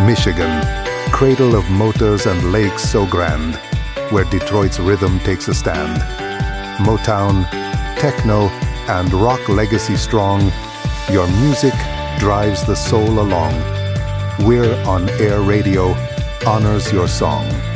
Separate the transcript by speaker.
Speaker 1: Michigan, cradle of motors and lakes so grand, where Detroit's rhythm takes a stand. Motown, techno, and rock legacy strong, your music drives the soul along. We're on Air Radio, honors your song.